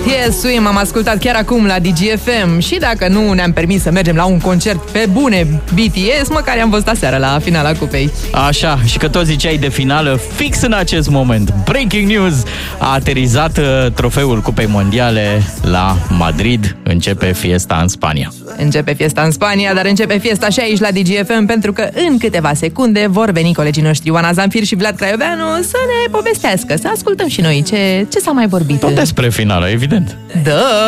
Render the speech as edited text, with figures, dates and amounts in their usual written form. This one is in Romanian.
BTS Swim am ascultat chiar acum la DGFM. Și dacă nu ne-am permis să mergem la un concert pe bune BTS, măcar i-am văzut aseară la finala cupei. Așa, și că tot ziceai de finală, fix în acest moment, breaking news, a aterizat trofeul Cupei Mondiale la Madrid. Începe fiesta în Spania. Începe fiesta în Spania, dar începe fiesta și aici la DGFM, pentru că în câteva secunde vor veni colegii noștri Ioana Zanfir și Vlad Craioveanu să ne povestească, să ascultăm și noi ce s-a mai vorbit. Tot despre finală, evident. Da!